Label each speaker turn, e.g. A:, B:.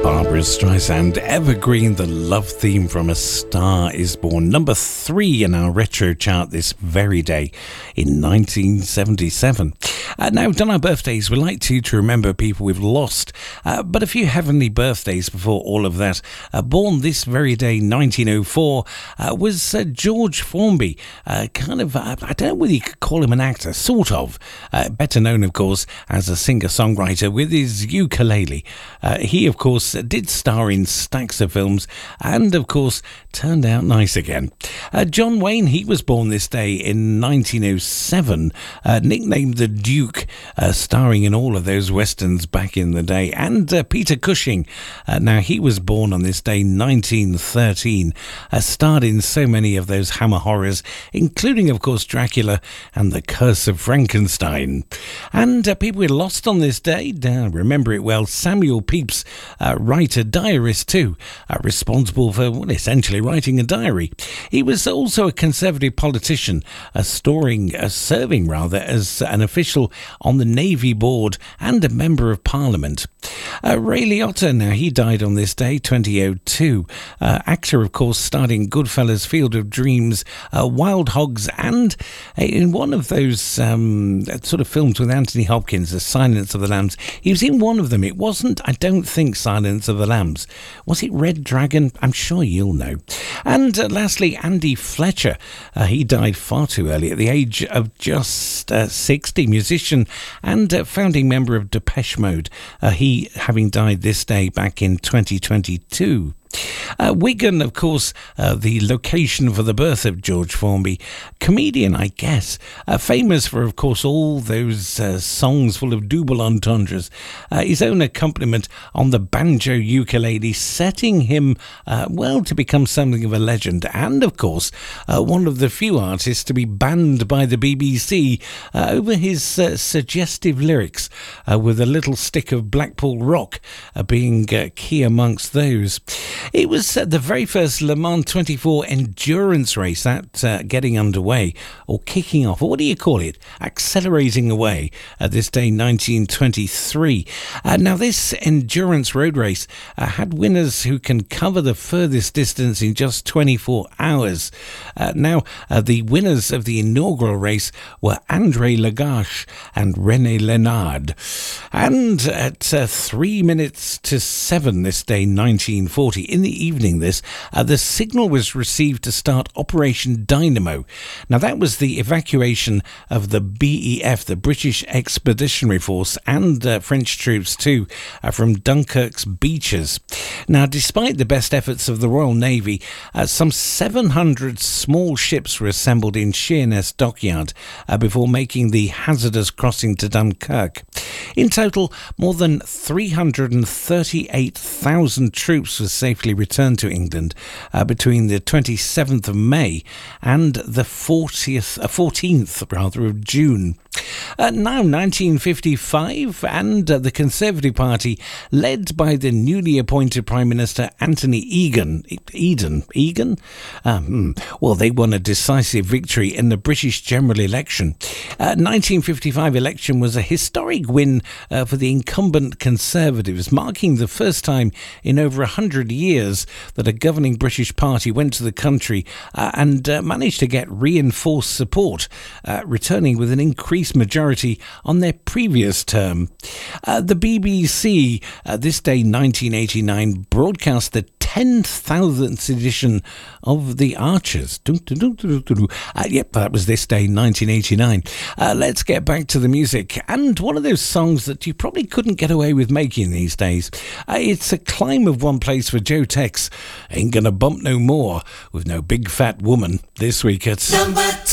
A: Barbra Streisand, Evergreen, the love theme from A Star Is Born. Number 3 in our retro chart this very day in 1977. Now, on our birthdays, we like to remember people we've lost, but a few heavenly birthdays before all of that. Born this very day, 1904, was George Formby. I don't know whether you could call him an actor, sort of. Better known, of course, as a singer-songwriter with his ukulele. He, of course, did star in stacks of films and, of course, turned out nice again. John Wayne, he was born this day in 1907, nicknamed the Duke, starring in all of those westerns back in the day. And Peter Cushing, now he was born on this day, 1913, starred in so many of those Hammer horrors, including, of course, Dracula and The Curse of Frankenstein. And people we lost on this day, remember it well, Samuel Pepys, writer, diarist too, responsible for, essentially writing a diary. He was also a Conservative politician, serving as an official on the Navy Board and a Member of Parliament. Ray Liotta, now he died on this day, 2002. Actor, of course, starred in Goodfellas, Field of Dreams, Wild Hogs, and in one of those sort of films with Anthony Hopkins, The Silence of the Lambs. He was in one of them. It wasn't, I don't think, Silence of the Lambs. Was it Red Dragon? I'm sure you'll know. And lastly, Andy Fletcher. He died far too early, at the age of just 60, musician and founding member of Depeche Mode. He having died this day back in 2022. Wigan, of course, the location for the birth of George Formby. Comedian, I guess. Famous for, of course, all those songs full of double entendres. His own accompaniment on the banjo ukulele, setting him, to become something of a legend. And, of course, one of the few artists to be banned by the BBC over his suggestive lyrics, with a little stick of Blackpool rock being key amongst those. It was the very first Le Mans 24 endurance race that getting underway, or kicking off, or what do you call it? Accelerating away at this day, 1923. Now, this endurance road race had winners who can cover the furthest distance in just 24 hours. The winners of the inaugural race were André Lagache and René Lénard. And at 3 minutes to 7 this day, 1940, in the evening the signal was received to start Operation Dynamo. Now, that was the evacuation of the BEF, the British Expeditionary Force, and French troops too, from Dunkirk's beaches. Now, despite the best efforts of the Royal Navy, some 700 small ships were assembled in Sheerness Dockyard before making the hazardous crossing to Dunkirk. In total, more than 338,000 troops were safely returned to England between the 27th of May and the 14th of June. Now, 1955, and the Conservative Party, led by the newly appointed Prime Minister Anthony Eden, they won a decisive victory in the British general election. 1955 election was a historic win for the incumbent Conservatives, marking the first time in over 100 years that a governing British party went to the country and managed to get reinforced support, returning with an increased majority on their previous term. The BBC, this day 1989, broadcast the 10,000th edition of The Archers. Yep, that was this day, 1989. Let's get back to the music. And one of those songs that you probably couldn't get away with making these days. It's a climb of one place for Joe Tex. Ain't gonna bump no more with no big fat woman this week at
B: number 2.